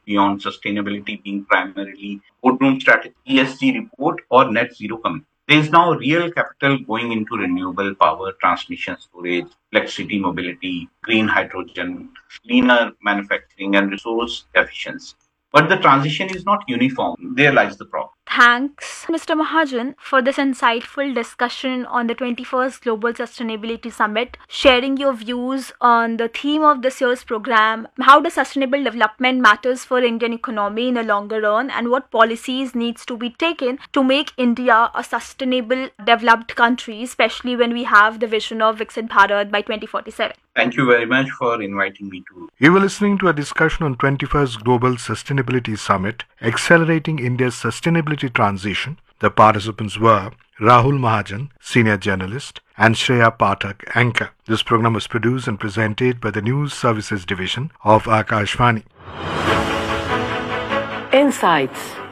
beyond sustainability being primarily boardroom strategy, ESG report, or net zero commitment. There is now real capital going into renewable power, transmission storage, electricity mobility, green hydrogen, leaner manufacturing, and resource efficiency. But the transition is not uniform. There lies the problem. Thanks, Mr. Mahajan, for this insightful discussion on the 21st Global Sustainability Summit, sharing your views on the theme of this year's program, how the sustainable development matters for Indian economy in the longer run, and what policies needs to be taken to make India a sustainable developed country, especially when we have the vision of Viksit Bharat by 2047. Thank you very much for inviting me to. You were listening to a discussion on 21st Global Sustainability Summit, Accelerating India's Sustainability Transition. The participants were Rahul Mahajan, Senior Journalist, and Shreya Pathak, Anchor. This program was produced and presented by the News Services Division of Akashvani. Insights